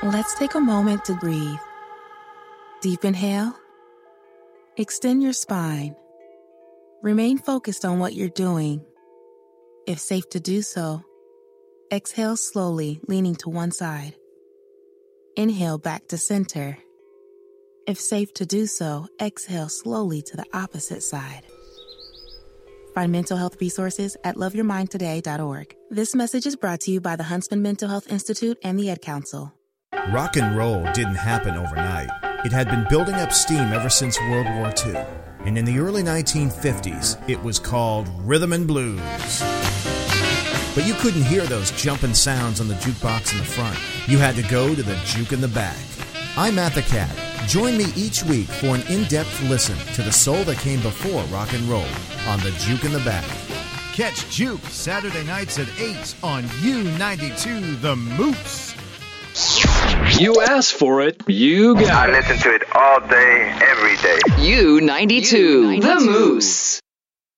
Let's take a moment to breathe. Deep inhale. Extend your spine. Remain focused on what you're doing. If safe to do so, exhale slowly, leaning to one side. Inhale back to center. If safe to do so, exhale slowly to the opposite side. Find mental health resources at loveyourmindtoday.org. This message is brought to you by the Huntsman Mental Health Institute and the Ad Council. Rock and roll didn't happen overnight. It had been building up steam ever since World War II. And in the early 1950s, it was called rhythm and blues. But you couldn't hear those jumping sounds on the jukebox in the front. You had to go to the juke in the back. I'm Matt the Cat. Join me each week for an in-depth listen to the soul that came before rock and roll on the Juke in the Back. Catch Juke Saturday nights at 8 on U92 The Moose. You asked for it, you got it. I listen to it all day, every day. U92 The Moose.